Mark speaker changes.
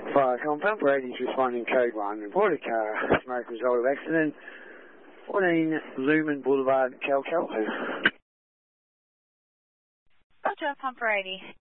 Speaker 1: Fire compound, Brady's responding code 1. Reported car, smoke result of accident, 14 Lumen Boulevard, Calcutta.
Speaker 2: Roger, Pump Brady.